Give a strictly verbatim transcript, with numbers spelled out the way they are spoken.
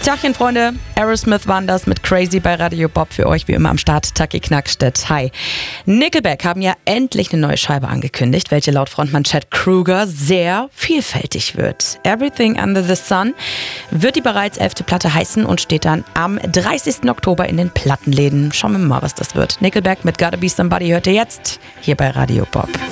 Tachchen, Freunde. Aerosmith waren das mit Crazy bei Radio Bob für euch, wie immer am Start. Taki Knackstedt. Hi. Nickelback haben ja endlich eine neue Scheibe angekündigt, welche laut Frontmann Chad Kroeger sehr vielfältig wird. Everything Under the Sun wird die bereits elfte Platte heißen und steht dann am dreißigsten Oktober in den Plattenläden. Schauen wir mal, was das wird. Nickelback mit Gotta Be Somebody hört ihr jetzt hier bei Radio Bob.